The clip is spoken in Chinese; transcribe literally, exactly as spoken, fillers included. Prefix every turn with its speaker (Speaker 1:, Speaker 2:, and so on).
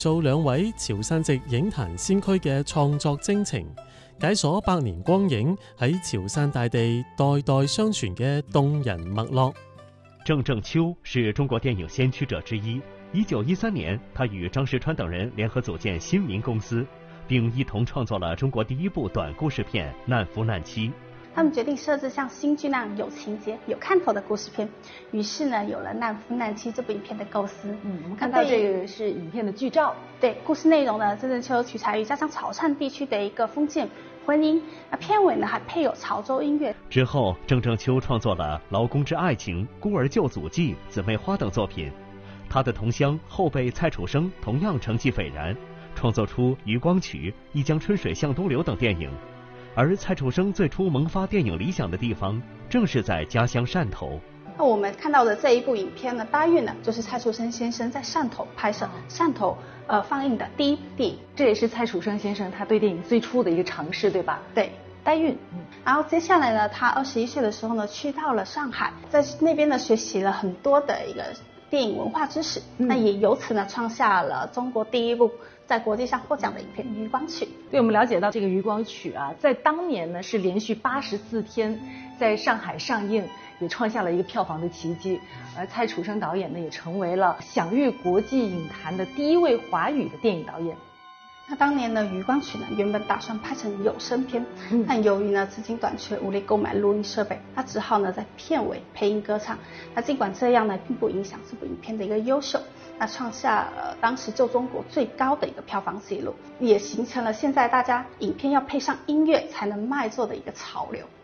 Speaker 1: 做兩位潮汕籍影壇先驅嘅創作征程，解鎖百年光影喺潮汕大地代代相傳嘅動人脈絡。
Speaker 2: 鄭正秋是中國電影先驅者之一。一九一三年，他與張石川等人聯合組建新民公司，並一同創作了中國第一部短故事片《難夫難妻》。
Speaker 3: 他們決定設置像新劇那樣有情節、有看頭的故事片，於是呢，有了《難夫難妻》這部影片的構思。
Speaker 4: 嗯，我們看到這個是影片的劇照。
Speaker 3: 對，故事內容呢，鄭正秋取材於家鄉潮汕地區的一個封建婚姻。那片尾呢，還配有潮州音樂。
Speaker 2: 之後，鄭正秋創作了《勞工之愛情》《孤兒救祖記》《姊妹花》等作品。他的同鄉後輩蔡楚生同樣成績斐然，創作出《漁光曲》《一江春水向東流》等電影。而蔡楚生最初萌發電影理想的地方，正是在家鄉汕頭。
Speaker 3: 那我們看到的這一部影片呢，《大運》呢，就是蔡楚生先生在汕頭拍攝、汕頭呃放映的第一部電影。
Speaker 4: 這也是蔡楚生先生他對電影最初的一個嘗試，對吧？
Speaker 3: 對，大運。嗯。然後接下來呢，他二十一歲的時候呢，去到了上海，在那邊呢學習了很多的一個電影文化知識。嗯。那也由此呢，創下了中國第一部在國際上獲獎的影片《漁光曲》。
Speaker 4: 對，我們了解到這個《漁光曲》啊，在當年呢是連續八十四天在上海上映，也創下了一個票房的奇蹟。而蔡楚生導演呢，也成為了享譽國際影壇的第一位華語的電影導演。
Speaker 3: 那當年呢，《漁光曲》呢原本打算拍成有聲片，嗯、但由於呢資金短缺，無力購買錄音設備，他只好呢在片尾配音歌唱。那儘管這樣呢，並不影響這部影片的一個優秀。那創下了當時就中國最高的一個票房紀錄，也形成了現在大家影片要配上音樂才能賣座的一個潮流。